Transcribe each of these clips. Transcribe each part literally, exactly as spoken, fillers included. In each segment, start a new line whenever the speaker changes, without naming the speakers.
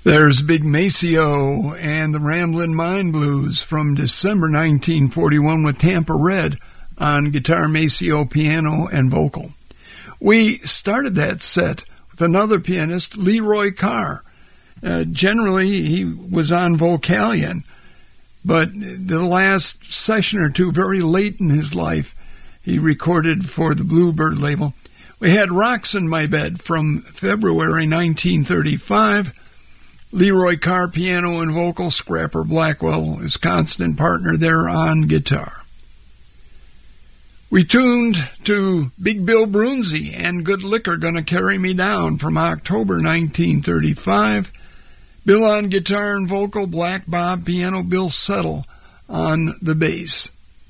There's Big Maceo and the Ramblin' Mind Blues from December nineteen forty-one with Tampa Red on guitar, Maceo, piano, and vocal. We started that set with another pianist, Leroy Carr. Uh, generally, he was on Vocalion, but the last session or two, very late in his life, he recorded for the Bluebird label. We had Rocks in My Bed from February nineteen thirty-five. Leroy Carr, piano and vocal, Scrapper Blackwell, his constant partner there on guitar. We tuned to Big Bill Broonzy and Good Liquor Gonna Carry Me Down from October nineteen thirty-five. Bill on guitar and vocal, Black Bob, piano, Bill Settle on the bass.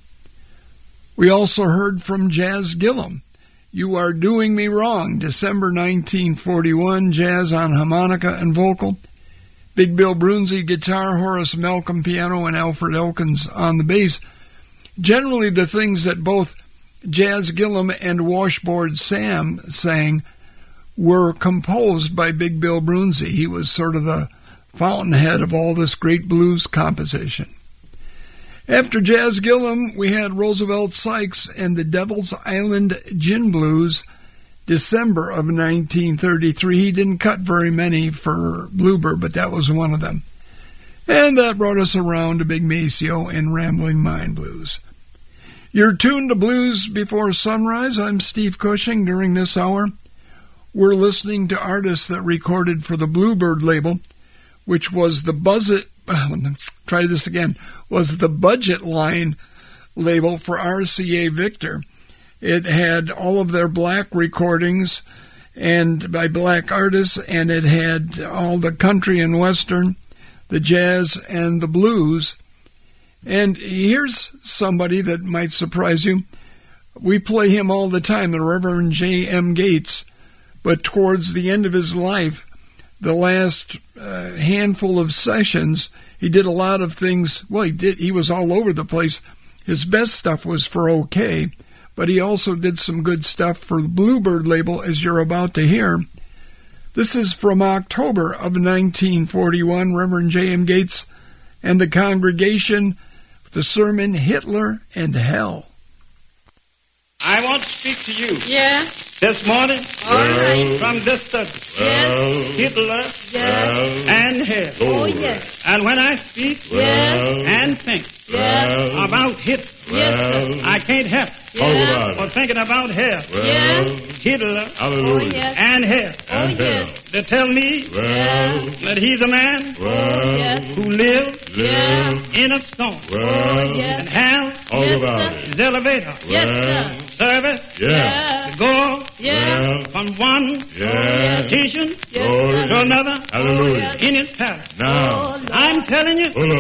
We also heard from Jazz Gillum, You Are Doing Me Wrong, December nineteen forty-one, jazz on harmonica and vocal. Big Bill Broonzy, guitar, Horace Malcolm, piano, and Alfred Elkins on the bass. Generally, the things that both Jazz Gillum and Washboard Sam sang were composed by Big Bill Broonzy. He was sort of the fountainhead of all this great blues composition. After Jazz Gillum, we had Roosevelt Sykes and the Devil's Island Gin Blues, December of nineteen thirty-three. He didn't cut very many for Bluebird, but that was one of them. And that brought us around to Big Maceo and Rambling Mind Blues. You're tuned to Blues Before Sunrise. I'm Steve Cushing. During this hour, we're listening to artists that recorded for the Bluebird label, which was the Buzzet, try this again, was the Budget Line label for R C A Victor. It had all of their black recordings and by black artists, and it had all the country and western, the jazz and the blues. And here's somebody that might surprise you. We play him all the time, the Reverend J M Gates, but towards the end of his life, the last uh, handful of sessions, he did a lot of things. Well, he did. He was all over the place. His best stuff was for OK, but he also did some good stuff for the Bluebird label, as you're about to hear. This is from October of nineteen forty-one, Reverend J M Gates and the Congregation, the sermon Hitler and Hell.
I want to speak to you.
Yeah?
This morning,
All right.
from this subject,
Yes.
Hitler
Yes.
and hell.
Oh, yes.
And when I speak
Yes.
and think
Yes.
about Hitler,
Yes, sir.
I can't help
Yeah.
for thinking about hell.
Yes.
Hitler
Oh, yes.
and hell.
Oh, yes.
They tell me
Yes.
that he's a man
Oh, yes.
who lived
Yes.
in a storm.
Oh, yes.
And hell
Yes, sir.
his elevator.
Yes, sir.
Service
Yes.
to go
Yes.
from one
Yes.
station
Yes, sir.
to another
Hallelujah.
in his palace.
Now.
I'm telling you,